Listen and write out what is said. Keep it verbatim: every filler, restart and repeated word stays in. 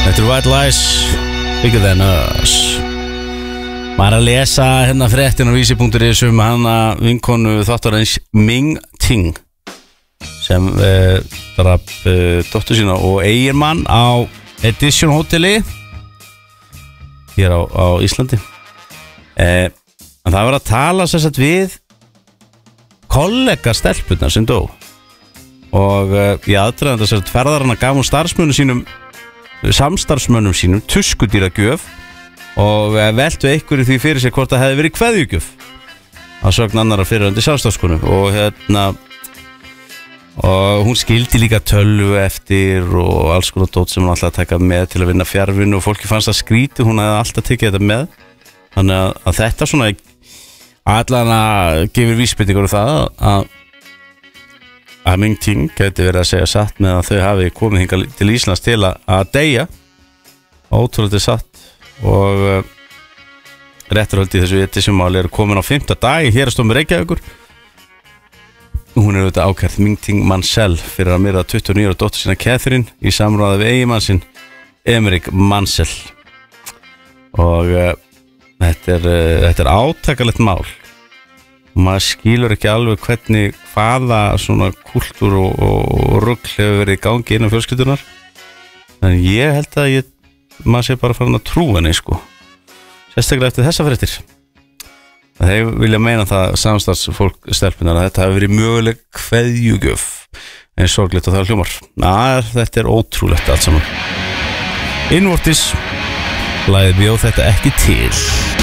Þetta er White Lies, Bigger Than Us. Maður að lesa hérna fréttin á vísi punktur is um hana vinkonu þáttarins Ming Ting sem uh, drap uh, dóttur sína og eiginmann á Edition Hoteli hér á, á Íslandi. uh, en það var að tala sérsagt við kollega stelpunnar sem dó og uh, í aðdraganda sérsagt ferðarana gaf hún starfsmönnum sínum samstarfsmönnum sínum tuskudýragjöf og uh, veltu einhverju því fyrir sér hvort það hefði verið kveðjugjöf að sögn annara fyrirhandi samstarfskonum og hérna og hún skildi líka tölvu eftir og alls konar dót sem hún alltaf að taka með til að vinna fjarvinnu og fólki fannst það skrítið, hún hefði alltaf tekið þetta með þannig að, að þetta svona allan að gefur vísbendingur um það að að Ming Ting geti verið að segja satt með að þau hafi komið hingað til Íslands til að, að deyja ótrúlega satt og uh, rétturhöldi þessu Edition máli eru komin á fimmta dag hér að stómi Reykjavíkur. Hún er auðvitað ákært Ming Ting Mansell fyrir að myrða tuttugu og níu ára dóttur sína Catherine í samráði við eiginmann sinn Emmerich Mansell og uh, þetta er, uh, þetta er átakalegt mál og maður skilur ekki alveg hvernig hvaða svona kultúr og, og rugl hefur verið í gangi innan fjölskyldunar en ég held að ég, maður sé bara farin að trúa henni sko sérstaklega eftir þessa fréttir. Þeir vilja meina það samstarfsfólk stelpunar að þetta hafi verið möguleg kveðjugjöf eins sorglegt og það hljómar. Ná, þetta er ótrúlegt allt saman. Innvortis lagði bjóð þetta ekki til.